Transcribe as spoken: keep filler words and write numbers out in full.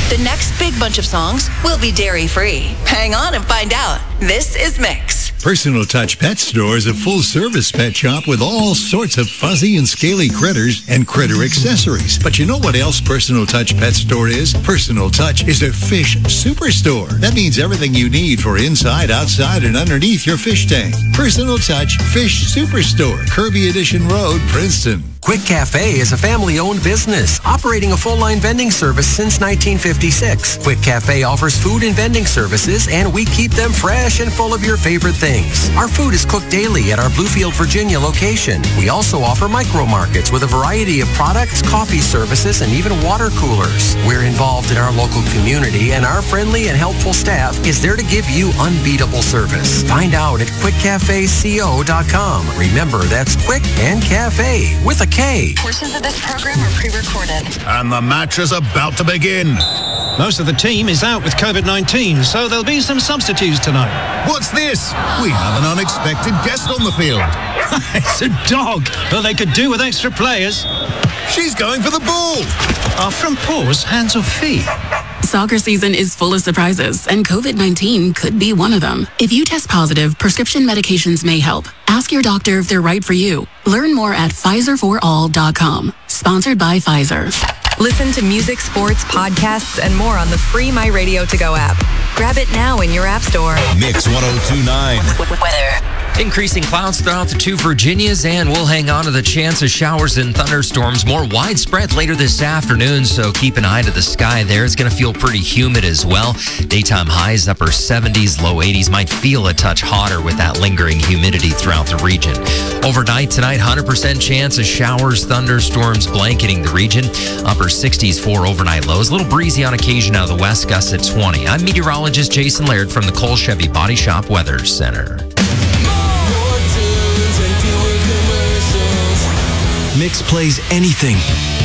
The next big bunch of songs will be dairy-free. Hang on and find out. This is Mix. Personal Touch Pet Store is a full-service pet shop with all sorts of fuzzy and scaly critters and critter accessories. But you know what else Personal Touch Pet Store is? Personal Touch is a fish superstore. That means everything you need for inside, outside, and underneath your fish tank. Personal Touch Fish Superstore, Kirby Edition Road, Princeton. Quick Cafe is a family-owned business operating a full-line vending service since nineteen fifty-six. Quick Cafe offers food and vending services, and we keep them fresh and full of your favorite things. Our food is cooked daily at our Bluefield, Virginia location. We also offer micro markets with a variety of products, coffee services, and even water coolers. We're involved in our local community, and our friendly and helpful staff is there to give you unbeatable service. Find out at quick cafe co dot com. Remember, that's Quick and Cafe with a K. Portions of this program are pre-recorded. And the match is about to begin. Most of the team is out with covid nineteen, so there'll be some substitutes tonight. What's this? We have an unexpected guest on the field. It's a dog. Well, they could do with extra players. She's going for the ball. Are front paws hands or feet? Soccer season is full of surprises, and covid nineteen could be one of them. If you test positive, prescription medications may help. Ask your doctor if they're right for you. Learn more at Pfizer for all dot com. Sponsored by Pfizer. Listen to music, sports, podcasts, and more on the free My Radio To Go app. Grab it now in your app store. Mix one oh two point nine. Weather. Increasing clouds throughout the two Virginias, and we'll hang on to the chance of showers and thunderstorms more widespread later this afternoon, so keep an eye to the sky there. It's going to feel pretty humid as well. Daytime highs upper seventies, low eighties, might feel a touch hotter with that lingering humidity throughout the region. Overnight tonight, one hundred percent chance of showers, thunderstorms blanketing the region. Upper sixties for overnight lows. A little breezy on occasion out of the west, gusts at twenty. I'm meteorologist Jason Laird from the Cole Chevy Body Shop Weather Center. Mix plays anything,